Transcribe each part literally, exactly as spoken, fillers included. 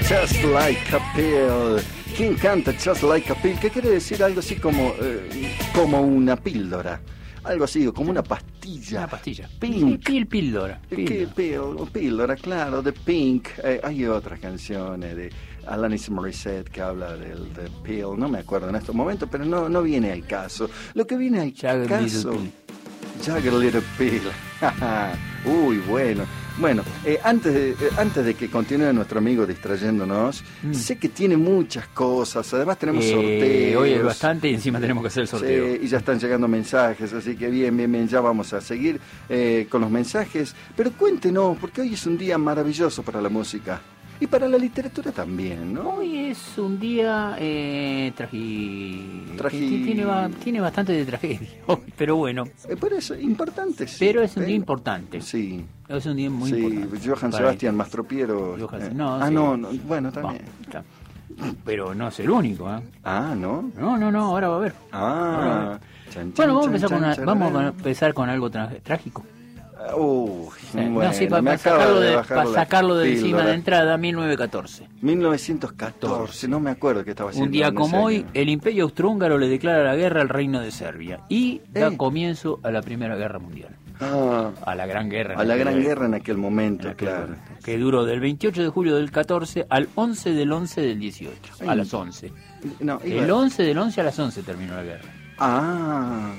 Just Like a Pill. ¿Quién canta Just Like a Pill? ¿Qué quiere decir? Algo así como, eh, como una píldora. Algo así, como una pastilla. Una pastilla. Pink. Pil, píldora. ¿Qué pill? Píldora, claro, de Pink. Eh, hay otras canciones de Alanis Morissette que habla del de pill. No me acuerdo en estos momentos, pero no, no viene al caso. Lo que viene al Jagged caso... Little Pill. Jagged Little Pill. Uy, bueno. Bueno, eh, antes, de, eh, antes de que continúe nuestro amigo distrayéndonos, mm. sé que tiene muchas cosas, además tenemos eh, sorteos. Hoy es bastante y encima tenemos que hacer el sorteo. Sí, y ya están llegando mensajes, así que bien, bien, bien, ya vamos a seguir eh, con los mensajes. Pero cuéntenos, porque hoy es un día maravilloso para la música. Y para la literatura también, ¿no? Hoy es un día eh, tragi... Tragi... Tiene, va, tiene bastante de tragedia hoy, pero bueno. Eh, pero es importante, sí. Pero es un ¿eh? día importante. Sí. Es un día muy sí, importante. Sí, Johann Sebastian Mastropiero. Johann... Eh. No, ah, sí. no, no, bueno, también. Va, pero no es el único, ¿eh? Ah, ¿no? No, no, no, ahora va a ver. Ah. Va a ver. Chan, chan, bueno, vamos, chan, a empezar, chan, con una, chan, vamos chan. a empezar con algo tra- trágico. Uh, Sí, bueno, no, sí, para, me para acaba sacarlo de, de, bajar para la sacarlo de encima píldora. de entrada, mil novecientos catorce. mil novecientos catorce, no me acuerdo qué estaba haciendo. Un día en como ese hoy, año. el Imperio Austrohúngaro le declara la guerra al Reino de Serbia y da Eh. comienzo a la Primera Guerra Mundial. Ah, A la Gran Guerra. en a la aquel- Gran Guerra en aquel momento, en aquel claro. momento, que duró del veintiocho de julio del catorce al once del once del dieciocho, Ay. a las once. No, iba- El once del once a las once terminó la guerra. Ah.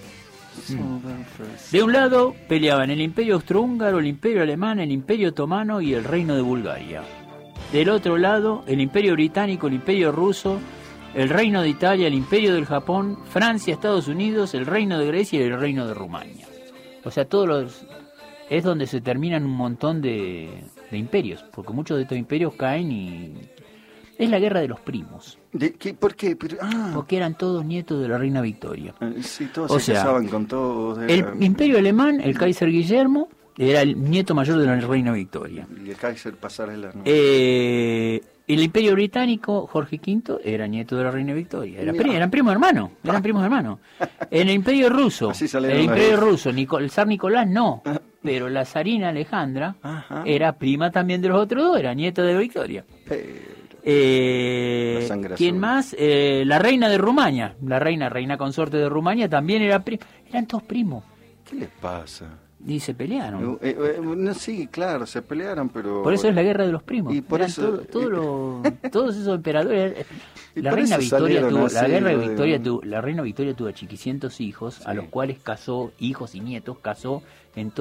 De un lado peleaban el Imperio Austrohúngaro, el Imperio Alemán, el Imperio Otomano y el Reino de Bulgaria. Del otro lado, el Imperio Británico, el Imperio Ruso, el Reino de Italia, el Imperio del Japón, Francia, Estados Unidos, el Reino de Grecia y el Reino de Rumania. O sea, todos los... es donde se terminan un montón de, de imperios, porque muchos de estos imperios caen y... es la guerra de los primos. ¿De qué? ¿Por qué? Pero, ah, Porque eran todos nietos de la reina Victoria. eh, sí, todos O se sea, casaban con todos. El era- Imperio Alemán, el Kaiser Guillermo, era el nieto mayor de la reina Victoria. Y el Kaiser Pasarela, ¿no? Eh, el Imperio Británico, Jorge quinto, era nieto de la reina Victoria. Era pri- eran primos hermanos, eran primos hermanos. En el Imperio Ruso, Así salieron el las Imperio hijas. Ruso, Nico- el zar Nicolás no, pero la zarina Alejandra Ajá. era prima también de los otros dos, era nieta de Victoria. Pero- Eh, La sangre ¿Quién azul. más? Eh, la reina de Rumania, la reina, reina consorte de Rumania, también era prima. Eran todos primos. ¿Qué les pasa? Y se pelearon. Eh, eh, no, sí, claro, se pelearon, pero... Por eso es la guerra de los primos. Y por Eran eso- todo- todo lo- todos esos emperadores. Y La por reina eso Victoria salieron tuvo, así, la guerra de lo de- Victoria tuvo, la reina Victoria tuvo chiquicientos hijos, a Sí. los cuales casó hijos y nietos, casó en todo